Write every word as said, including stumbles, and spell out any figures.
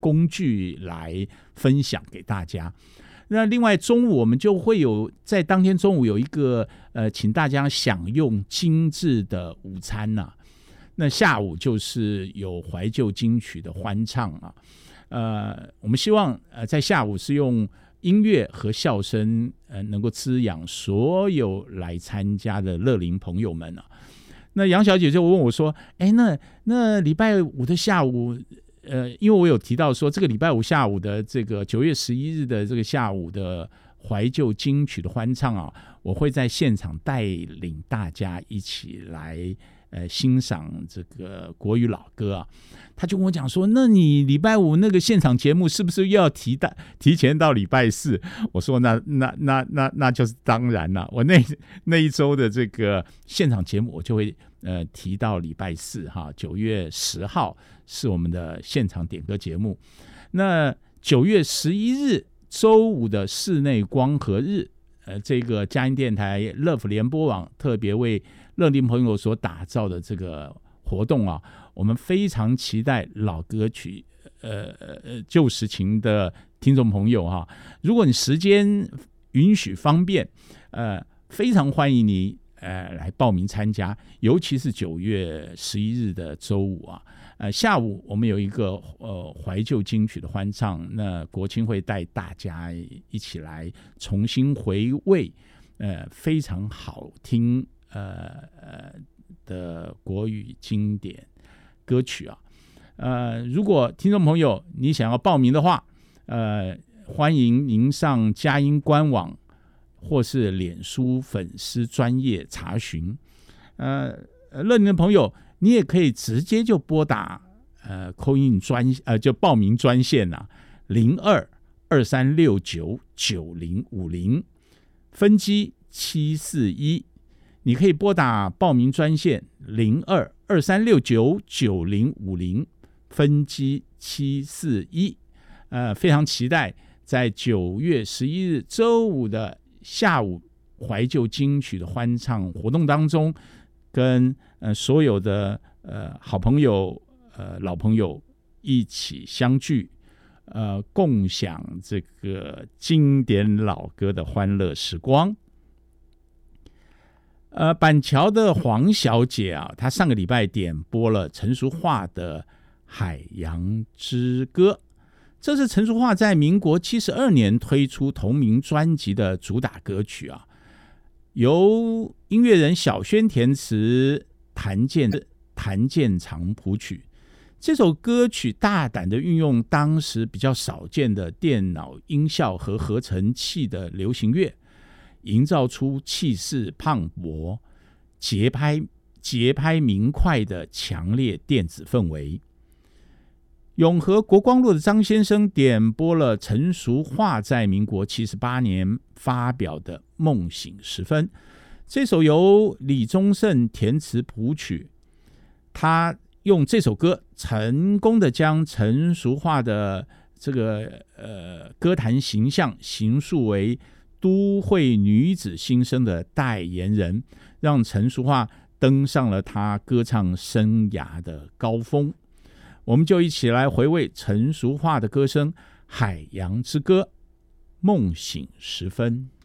工具来分享给大家。那另外中午我们就会有在当天中午有一个呃，请大家享用精致的午餐啊。那下午就是有怀旧金曲的欢唱啊。呃，我们希望呃在下午是用音乐和笑声呃能够滋养所有来参加的乐龄朋友们啊。那杨小姐就问我说：“哎，那那礼拜五的下午。”呃，因为我有提到说，这个礼拜五下午的这个九月十一日的这个下午的怀旧金曲的欢唱啊，我会在现场带领大家一起来呃欣赏这个国语老歌啊。他就跟我讲说，那你礼拜五那个现场节目是不是又要提到提前到礼拜四？我说那那那那那就是当然了，我那那一周的这个现场节目我就会呃提到礼拜四哈，九月十号是我们的现场点歌节目。那九月十一日周五的室内光合日，呃，这个佳音电台 Love 联播网特别为乐龄朋友所打造的这个活动啊，我们非常期待老歌曲呃呃旧时情的听众朋友哈、啊，如果你时间允许方便，呃，非常欢迎你呃来报名参加，尤其是九月十一日的周五啊。呃，下午我们有一个呃怀旧金曲的欢唱，那国青会带大家一起来重新回味呃非常好听呃呃的国语经典歌曲啊。呃，如果听众朋友你想要报名的话，呃，欢迎您上佳音官网或是脸书粉丝专页查询。呃，乐龄的朋友，你也可以直接就拨打呃 call in 专呃就报名专线啊，零二二三六九九零五零，分机七四一。你可以拨打报名专线零二二三六九九零五零，分机七四一。呃，非常期待在九月十一日周五的下午怀旧金曲的欢唱活动当中，跟呃所有的呃好朋友、呃老朋友一起相聚，呃共享这个经典老歌的欢乐时光。呃，板桥的黄小姐啊，她上个礼拜点播了陈淑桦的《海洋之歌》，这是陈淑桦在民国七十二年推出同名专辑的主打歌曲啊，由音乐人小轩填词，谭健谭健常谱曲。这首歌曲大胆的运用当时比较少见的电脑音效和合成器的流行乐，营造出气势磅礴、节拍节拍明快的强烈电子氛围。永和国光路的张先生点播了陈淑桦在民国七十八年发表的《梦醒时分》，这首由李宗盛填词谱曲，他用这首歌成功的将陈淑桦的这个呃歌坛形象形塑为都会女子新生的代言人，让陈淑桦登上了她歌唱生涯的高峰。我们就一起来回味陈淑桦的歌声《海洋之歌》，梦醒时分。